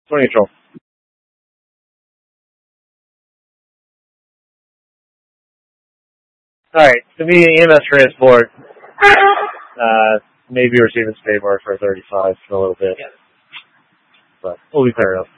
20 control. Alright, to me, EMS transport, maybe receiving stay mark for 35 in a little bit. Yeah. But we'll be fair enough.